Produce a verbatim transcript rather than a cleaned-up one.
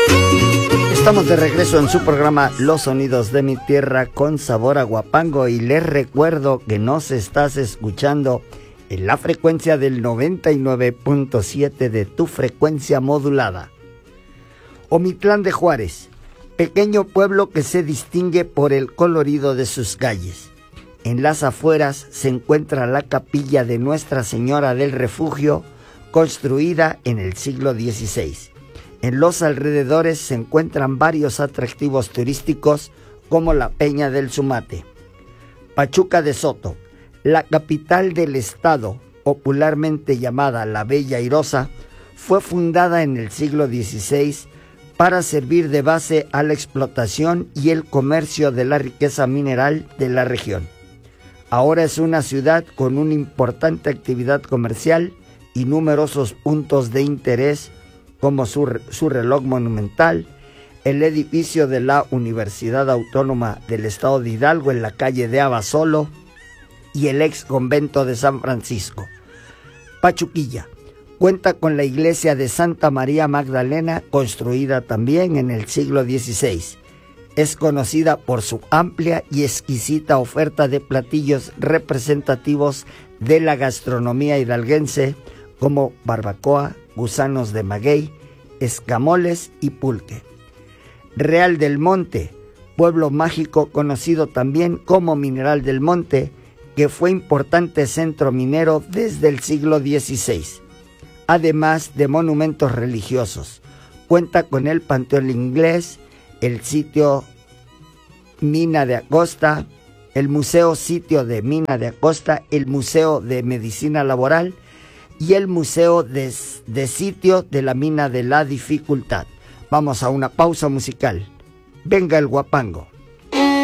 Estamos de regreso en su programa Los Sonidos de mi Tierra con sabor a Huapango, y les recuerdo que nos estás escuchando en la frecuencia del noventa y nueve punto siete de tu frecuencia modulada. Omitlán de Juárez, pequeño pueblo que se distingue por el colorido de sus calles. En las afueras se encuentra la capilla de Nuestra Señora del Refugio, construida en el siglo dieciséis. En los alrededores se encuentran varios atractivos turísticos como la Peña del Sumate. Pachuca de Soto, la capital del estado, popularmente llamada La Bella Airosa, fue fundada en el siglo dieciséis para servir de base a la explotación y el comercio de la riqueza mineral de la región. Ahora es una ciudad con una importante actividad comercial y numerosos puntos de interés como su, su reloj monumental, el edificio de la Universidad Autónoma del Estado de Hidalgo en la calle de Abasolo y el ex convento de San Francisco. Pachuquilla cuenta con la iglesia de Santa María Magdalena, construida también en el siglo dieciséis. Es conocida por su amplia y exquisita oferta de platillos representativos de la gastronomía hidalguense, como barbacoa, gusanos de maguey, escamoles y pulque. Real del Monte, pueblo mágico conocido también como Mineral del Monte, que fue importante centro minero desde el siglo dieciséis. Además de monumentos religiosos, cuenta con el Panteón Inglés, el sitio Mina de Acosta, el Museo Sitio de Mina de Acosta, el Museo de Medicina Laboral y el Museo de, de Sitio de la Mina de la Dificultad. Vamos a una pausa musical. Venga el Huapango.